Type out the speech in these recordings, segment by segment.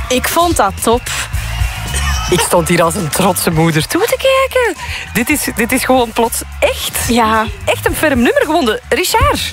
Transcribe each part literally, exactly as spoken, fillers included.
Ik vond dat top. Ik stond hier als een trotse moeder toe te kijken. Dit is, dit is gewoon plots echt. Ja. Echt een ferm nummer gewonnen. Richard.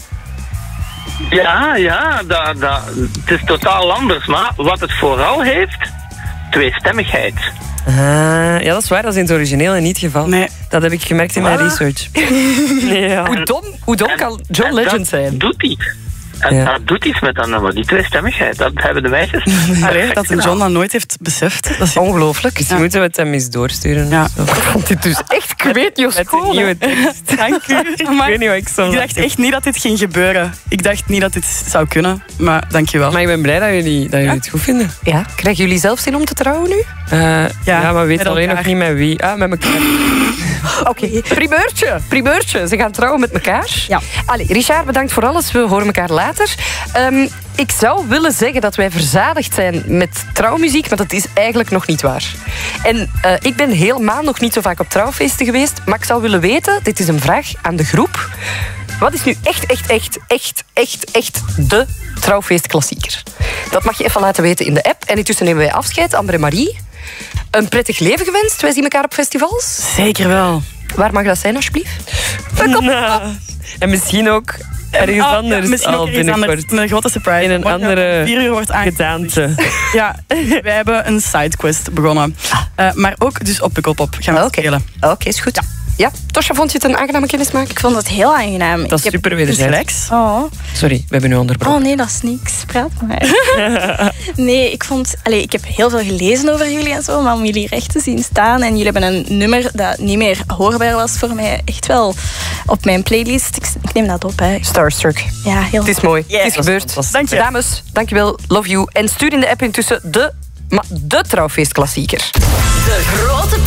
Ja, ja, dat, dat, het is totaal anders. Maar wat het vooral heeft, tweestemmigheid. Uh, ja, dat is waar. Dat is in het origineel en niet het geval. Nee. Dat heb ik gemerkt in mijn research. Ja. Hoe dom, hoe dom En- kan John en Legend dat zijn? doet iets. En Ja. dat doet iets met dat nummer, die tweestemmigheid. Dat hebben de meisjes. Allee, dat een John dat nooit heeft beseft. Dat is Ongelooflijk. Dus Ja. moeten we het hem eens doorsturen. Ja. Zo. Ik vond dit dus echt, ik weet niet of met schoon, een nieuwe hè. tekst. Dank u. Ik Maar weet niet wat ik zo ik dacht echt niet dat dit ging gebeuren. Ik dacht niet dat dit zou kunnen. Maar dank je wel. Maar ik ben blij dat jullie, dat jullie Ja? het goed vinden. Ja, krijgen jullie zelf zin om te trouwen nu? Uh, ja, ja, maar we weten met alleen elkaar. nog niet met wie. Ah, met elkaar. Oké, primeurtje. Primeurtje. Ze gaan trouwen met elkaar. Ja. Allee, Richard, bedankt voor alles. We horen elkaar later. Um, ik zou willen zeggen dat wij verzadigd zijn met trouwmuziek, maar dat is eigenlijk nog niet waar. En uh, ik ben helemaal nog niet zo vaak op trouwfeesten geweest, maar ik zou willen weten, dit is een vraag aan de groep, wat is nu echt, echt, echt, echt, echt, echt de trouwfeestklassieker? Dat mag je even laten weten in de app. En intussen nemen wij afscheid. Amber en Marie, een prettig leven gewenst. Wij zien elkaar op festivals. Zeker wel. Waar mag dat zijn, alsjeblieft? Nou, en misschien ook ergens Ah, ja, anders misschien al ook ergens binnenkort. anders. Een grote surprise. In een Morgen andere om vier uur wordt aangekondigd. gedaante. Ja, wij hebben een sidequest begonnen. Uh, maar ook dus op Pukkelpop gaan we Oké, spelen. Oké, is goed. Ja, Tosja, vond je het een aangename kennismaking? Ik vond het heel aangenaam. Dat is Ik heb- super wederzijds. Relax. Oh. Sorry, we hebben nu onderbroken. Oh nee, dat is niks. Praat maar. Nee, ik vond... Allez, ik heb heel veel gelezen over jullie en zo, maar om jullie recht te zien staan en jullie hebben een nummer dat niet meer hoorbaar was voor mij, echt wel op mijn playlist. Ik, ik neem dat op, hè. Starstruck. Ja, heel Het is mooi. Yes. Het is gebeurd. Dank je. Dames, dankjewel. Love you. En stuur in de app intussen de, maar de trouwfeestklassieker. De grote